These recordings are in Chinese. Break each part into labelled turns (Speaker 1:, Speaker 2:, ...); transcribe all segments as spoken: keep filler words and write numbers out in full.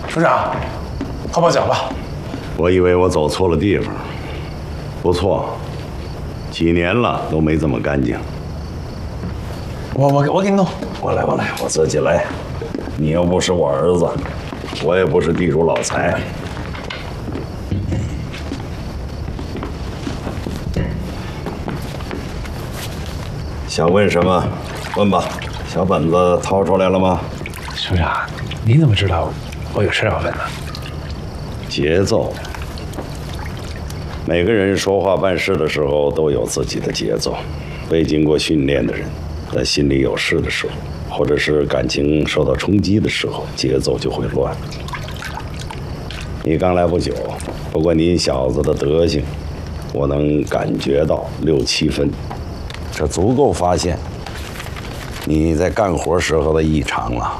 Speaker 1: 署长，泡泡脚吧。
Speaker 2: 我以为我走错了地方。不错，几年了都没这么干净。
Speaker 1: 我我我给你弄。
Speaker 2: 我来我来，我自己来。你又不是我儿子，我也不是地主老财。想问什么？问吧。小本子掏出来了吗？
Speaker 1: 署长，你怎么知道我有事要问呢？
Speaker 2: 节奏。每个人说话办事的时候都有自己的节奏。未经过训练的人，在心里有事的时候，或者是感情受到冲击的时候，节奏就会乱。你刚来不久，不过你小子的德行，我能感觉到六七分，这足够发现你在干活时候的异常了。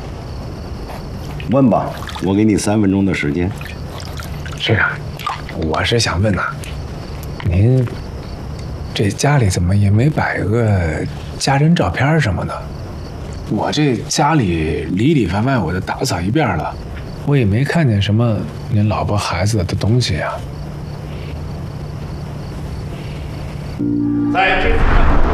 Speaker 2: 问吧，我给你三分钟的时间。
Speaker 1: 是啊，我是想问呐、啊，您这家里怎么也没摆个家人照片什么的？我这家里里里外外我都打扫一遍了，我也没看见什么您老婆孩子的东西啊。
Speaker 2: 在这。